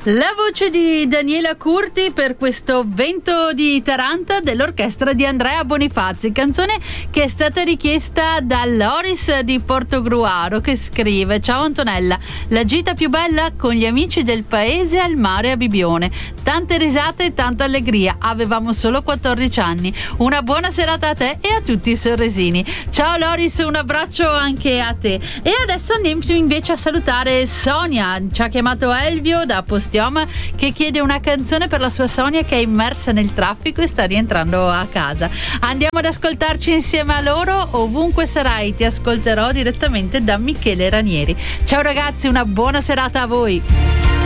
La voce di Daniela Curti per questo Vento di Taranta dell'orchestra di Andrea Bonifazzi, canzone che è stata richiesta da Loris di Portogruaro, che scrive: ciao Antonella, la gita più bella con gli amici del paese al mare a Bibione, tante risate e tanta allegria, avevamo solo 14 anni, una buona serata a te e a tutti i sorresini. Ciao Loris, un abbraccio anche a te. E adesso andiamo invece a salutare Sonia, ci ha chiamato Elvio da Postioma, che chiede una canzone per la sua Sonia che è immersa nel traffico e sta rientrando a casa. Andiamo ad ascoltarci insieme a loro. Ovunque sarai ti ascolterò, direttamente da Michele Ranieri. Ciao ragazzi, una buona serata a voi.